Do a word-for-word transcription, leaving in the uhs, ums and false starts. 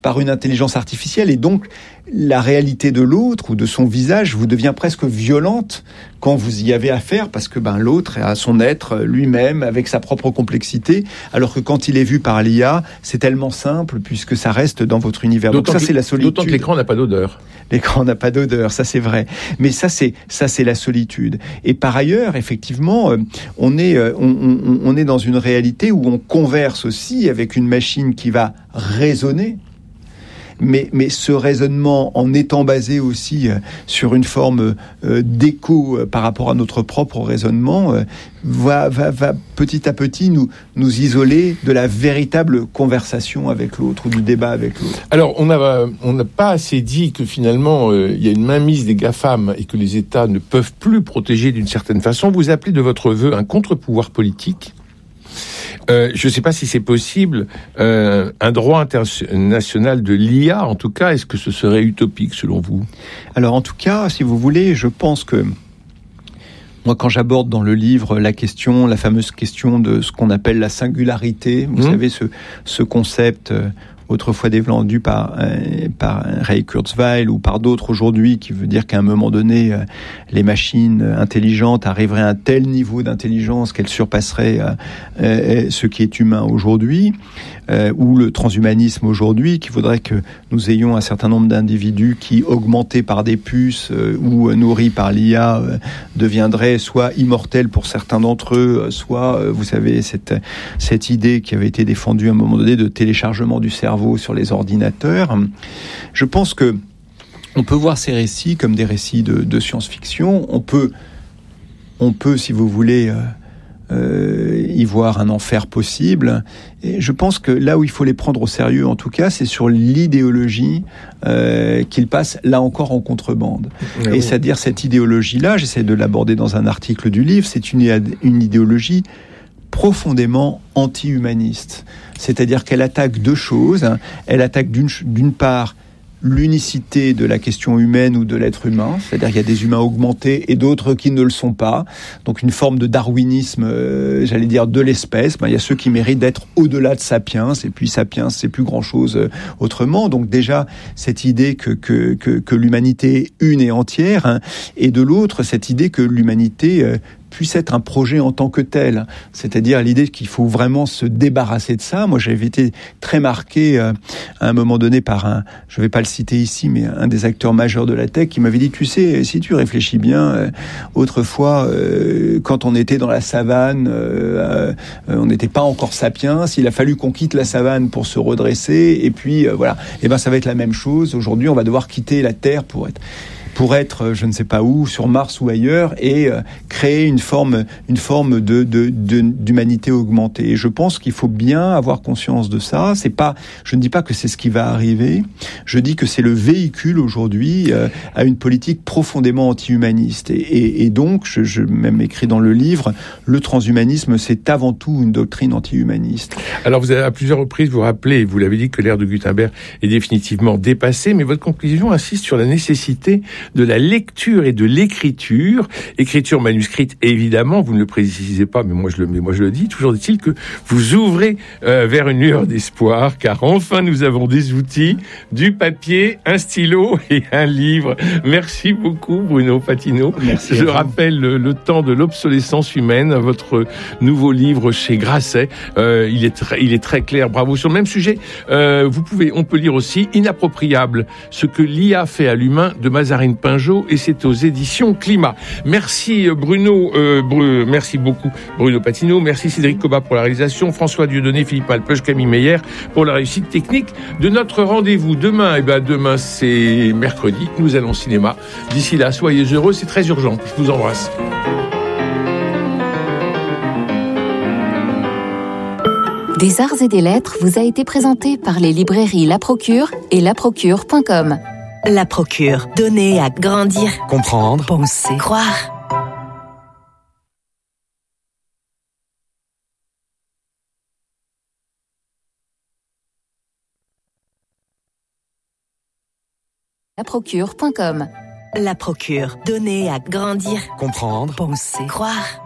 par une intelligence artificielle, et donc la réalité de l'autre ou de son visage vous devient presque violente quand vous y avez affaire, parce que ben l'autre a son être lui-même avec sa propre complexité, alors que quand il est vu par l'I A, c'est tellement simple puisque ça reste dans votre univers. D'autant donc ça, que, c'est la solitude. D'autant que l'écran n'a pas d'odeur. L'écran n'a pas d'odeur, ça c'est vrai. Mais ça c'est ça c'est la solitude. Et par ailleurs, effectivement, on est on, on, on est dans une réalité où on converse aussi avec une machine qui va raisonner. Mais, mais ce raisonnement, en étant basé aussi euh, sur une forme euh, d'écho euh, par rapport à notre propre raisonnement, euh, va, va, va petit à petit nous, nous isoler de la véritable conversation avec l'autre ou du débat avec l'autre. Alors, on n'a on n'a pas assez dit que finalement, euh, il y a une mainmise des GAFAM et que les États ne peuvent plus protéger d'une certaine façon. Vous appelez de votre vœu un contre-pouvoir politique. Euh, je ne sais pas si c'est possible, euh, un droit international de l'I A, en tout cas, est-ce que ce serait utopique selon vous ? Alors en tout cas, si vous voulez, je pense que moi, quand j'aborde dans le livre la question, la fameuse question de ce qu'on appelle la singularité, vous mmh. savez, ce, ce concept euh, autrefois défendu par, euh, par Ray Kurzweil ou par d'autres aujourd'hui, qui veut dire qu'à un moment donné, euh, les machines intelligentes arriveraient à un tel niveau d'intelligence qu'elles surpasseraient euh, euh, ce qui est humain aujourd'hui, euh, ou le transhumanisme aujourd'hui, qui voudrait que nous ayons un certain nombre d'individus qui, augmentés par des puces euh, ou euh, nourris par l'I A, euh, deviendraient soit immortels pour certains d'entre eux, euh, soit, euh, vous savez, cette, cette idée qui avait été défendue à un moment donné de téléchargement du cerveau sur les ordinateurs. Je pense que on peut voir ces récits comme des récits de, de science-fiction. On peut, on peut, si vous voulez, euh, euh, y voir un enfer possible. Et je pense que là où il faut les prendre au sérieux, en tout cas, c'est sur l'idéologie euh, qu'ils passent là encore en contrebande. Oui. Et c'est-à-dire cette idéologie-là, j'essaie de l'aborder dans un article du livre, c'est une, une idéologie profondément anti-humaniste. C'est-à-dire qu'elle attaque deux choses. Elle attaque d'une, d'une part l'unicité de la question humaine ou de l'être humain, c'est-à-dire qu'il y a des humains augmentés et d'autres qui ne le sont pas. Donc une forme de darwinisme, euh, j'allais dire, de l'espèce. Ben, il y a ceux qui méritent d'être au-delà de sapiens, et puis sapiens, c'est plus grand-chose euh, autrement. Donc déjà, cette idée que, que, que, que l'humanité est une et entière, hein, et de l'autre, cette idée que l'humanité euh, puisse être un projet en tant que tel, c'est-à-dire l'idée qu'il faut vraiment se débarrasser de ça. Moi, j'avais été très marqué euh, à un moment donné par un, je ne vais pas le citer ici, mais un des acteurs majeurs de la tech qui m'avait dit, tu sais, si tu réfléchis bien, euh, autrefois, euh, quand on était dans la savane, euh, euh, on n'était pas encore sapiens, il a fallu qu'on quitte la savane pour se redresser, et puis euh, voilà, et ben ça va être la même chose. Aujourd'hui, on va devoir quitter la Terre pour être... pour être, je ne sais pas où, sur Mars ou ailleurs, et euh, créer une forme, une forme de, de, de, d'humanité augmentée. Et je pense qu'il faut bien avoir conscience de ça. C'est pas, je ne dis pas que c'est ce qui va arriver. Je dis que c'est le véhicule aujourd'hui euh, à une politique profondément anti-humaniste. Et, et, et donc, je, je même écrit dans le livre, le transhumanisme, c'est avant tout une doctrine anti-humaniste. Alors, vous avez à plusieurs reprises vous rappelez, vous l'avez dit, que l'ère de Gutenberg est définitivement dépassée, mais votre conclusion insiste sur la nécessité de la lecture et de l'écriture, écriture manuscrite évidemment, vous ne le précisez pas, mais moi je le, mais moi je le dis, toujours est-il que vous ouvrez euh, vers une lueur d'espoir, car enfin nous avons des outils, du papier, un stylo et un livre. Merci beaucoup Bruno Patino. Merci. Je rappelle le, le temps de l'obsolescence humaine, votre nouveau livre chez Grasset. Euh, il est très, il est très clair. Bravo sur le même sujet. Euh, vous pouvez, on peut lire aussi Inappropriable, ce que l'I A fait à l'humain de Mazarine Pinjot, et c'est aux éditions Climat. Merci Bruno, euh, Bru, merci beaucoup Bruno Patino, merci Cédric Cobat pour la réalisation, François Dieudonné, Philippe Malpeuch, Camille Meyer pour la réussite technique de notre rendez-vous. Demain, eh ben demain c'est mercredi, nous allons au cinéma. D'ici là, soyez heureux, c'est très urgent. Je vous embrasse. Des arts et des lettres vous a été présenté par les librairies La Procure et la procure point com. La Procure, donner à grandir, comprendre, penser, croire. la procure point com. La Procure, donner à grandir, comprendre, penser, croire.